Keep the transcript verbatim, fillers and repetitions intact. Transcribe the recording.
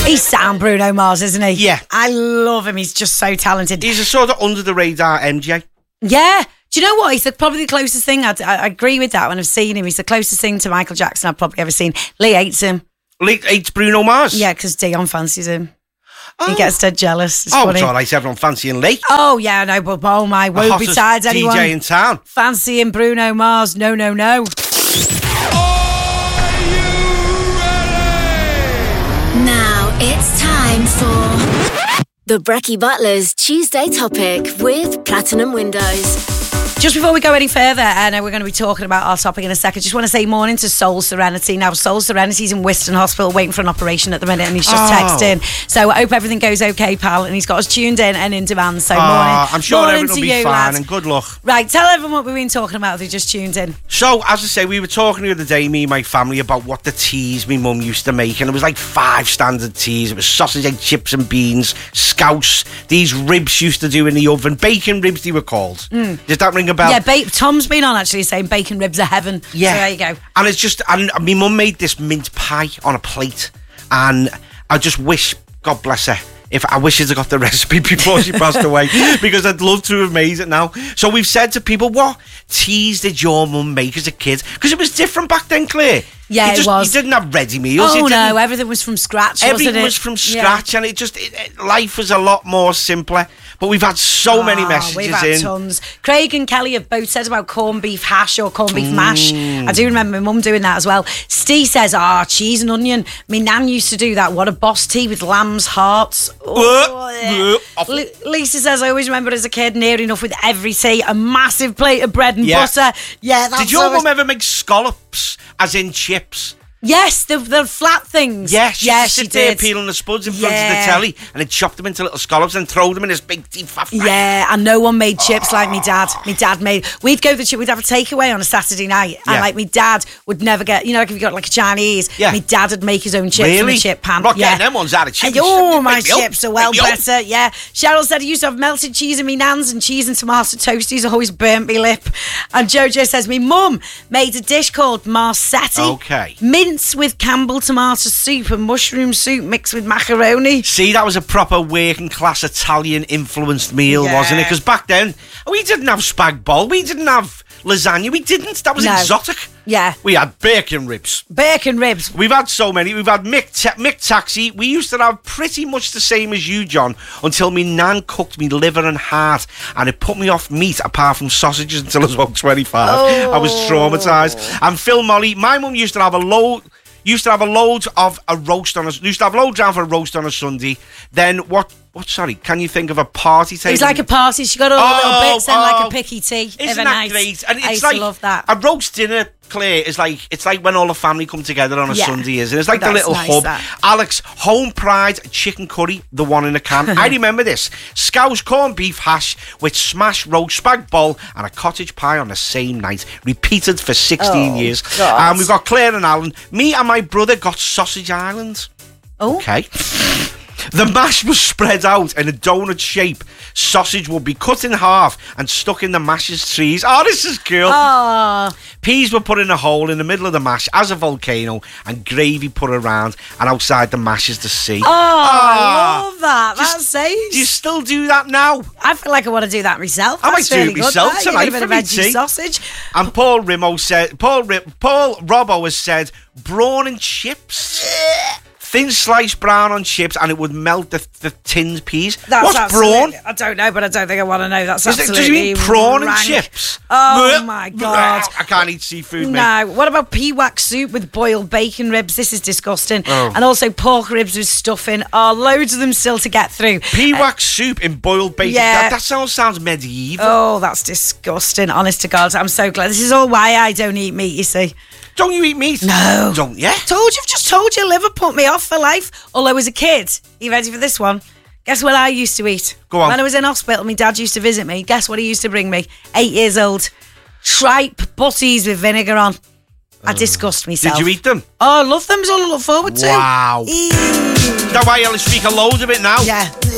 He's sound Bruno Mars, isn't he? Yeah. I love him. He's just so talented. He's a sort of under the radar M J. Yeah. Do you know what? He's the, probably the closest thing. I'd, I agree with that when I've seen him. He's the closest thing to Michael Jackson I've probably ever seen. Lee hates him. Lee hates Bruno Mars? Yeah, because Dion fancies him. Oh. He gets dead jealous. It's oh, funny. it's all right. Everyone fancying Lee. Oh, yeah, no, but oh my, the woe besides anyone. D J in town. Fancying Bruno Mars. No, no, no. Are you ready? Now it's time for the Brecky Butlers Tuesday Topic with Platinum Windows. Just before we go any further, and uh, we're going to be talking about our topic in a second, just want to say morning to Soul Serenity. Now, Soul Serenity's in Whiston Hospital waiting for an operation at the minute, and he's just oh. texting. So I hope everything goes okay, pal, and he's got us tuned in and in demand. So oh, morning. I'm sure morning everything will to be you, fine, lad. and good luck. Right, tell everyone what we've been talking about if they just tuned in. So, as I say, we were talking the other day, me and my family, about what the teas my mum used to make, and it was like five standard teas. It was sausage, egg, chips and beans, scouse, these ribs used to do in the oven, bacon ribs they were called. Mm. Does that ring a bell? Yeah, ba- Tom's been on actually saying bacon ribs are heaven. Yeah. So there you go. And it's just, and my mum made this mint pie on a plate, and I just wish, God bless her, if I wish she'd have got the recipe before she passed away, because I'd love to have made it now. So we've said to people, what teas did your mum make as a kid? Because it was different back then, Claire. Yeah, you just, it was. You didn't have ready meals. Oh, you no, everything was from scratch, Everything wasn't it? was from scratch, yeah. And it just, it, it, life was a lot more simpler. But we've had so oh, many messages we've had in. tons. Craig and Kelly have both said about corned beef hash or corned beef mm. mash. I do remember my mum doing that as well. Steve says, ah, oh, cheese and onion. My nan used to do that. What a boss tea with lamb's hearts. Oh, yeah. L- Lisa says, I always remember as a kid, near enough with every tea, a massive plate of bread and yeah. butter. Yeah, that's Did your always- mum ever make scallops, as in chips? Yes, the the flat things. Yes, she yes, used to sit she there did. peeling the spuds in front yeah. of the telly, and then chop them into little scallops and throw them in this big deep fat. Yeah, and no one made chips oh. like me dad. Me dad made. We'd go to the chip. We'd have a takeaway on a Saturday night, and yeah. like me dad would never get. You know, like if you got like a Chinese, yeah. me dad would make his own chips really? from a chip pan. I'm not yeah. getting them ones out of chips. And, oh, my chips up. are well Make better. Yeah. Cheryl said I used to have melted cheese in me nans, and cheese and tomato toasties always burnt me lip. And Jojo says me mum made a dish called marsetti. Okay. Mince with Campbell tomato soup and mushroom soup mixed with macaroni. See, that was a proper working class Italian influenced meal, yeah. wasn't it? Because back then we didn't have spag bol, we didn't have lasagna, we didn't. That was no. exotic. Yeah. We had bacon ribs. Bacon ribs. We've had so many. We've had Mick, ta- Mick Taxi. We used to have pretty much the same as you, John, until me nan cooked me liver and heart, and it put me off meat apart from sausages until I was about twenty-five. Oh. I was traumatised. And Phil Molly, my mum used to have a load... Used to have a load of a roast on a... Used to have a load down for a roast on a Sunday. Then what... What? Sorry, can you think of a party table? It was like a party. She got all oh, the little bits and oh, like a picky tea. Isn't that nice. great? And it's I used like to love that. A roast dinner, Claire, is like... It's like when all the family come together on a yeah. Sunday, isn't it? It's like That's the little nice, hub. that. Alex, home pride chicken curry, the one in a can. I remember this. Scouse corned beef hash with smashed roast spag bol and a cottage pie on the same night. Repeated for sixteen oh, years. God. And we've got Claire and Alan. Me and my brother got Sausage Island. Oh. Okay. The mash was spread out in a donut shape. Sausage would be cut in half and stuck in the mash's trees. Oh, this is cool. Oh. Peas were put in a hole in the middle of the mash as a volcano, and gravy put around, and outside the mash is the sea. Oh, oh I love that. That's safe. Do you still do that now? I feel like I want to do that myself. I That's might really do it myself good, tonight a bit for of me veggie tea. sausage. And Paul Rimo said, Paul Paul Robbo has said, brawn and chips. Thin sliced brown on chips, and it would melt the, the tinned peas. That's What's brawn? I don't know, but I don't think I want to know. That's Is absolutely it, does you mean prawn rank. and chips? Oh my God. I can't eat seafood, mate. No. What about peawax soup with boiled bacon ribs? This is disgusting. Oh. And also pork ribs with stuffing. Oh, loads of them still to get through. Peawax uh, soup in boiled bacon. Yeah. That, that sounds, sounds medieval. Oh, that's disgusting. Honest to God. I'm so glad. This is all why I don't eat meat, you see. Don't you eat meat? No. Don't you? Told you, I've just told you, liver put me off for life. Although as a kid, are you ready for this one? Guess what I used to eat? Go on. When I was in hospital, my dad used to visit me. Guess what he used to bring me? Eight years old. Tripe butties with vinegar on. I disgust myself. Did you eat them? Oh, I love them. It's all I look forward to. Wow. Ew. That's why I'll speak a load of it now. Yeah.